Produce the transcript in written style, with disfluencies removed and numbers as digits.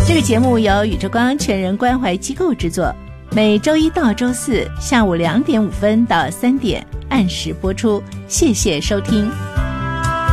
这个节目由宇宙光全人关怀机构制作，每周一到周四下午2点5分到3点按时播出，谢谢收听。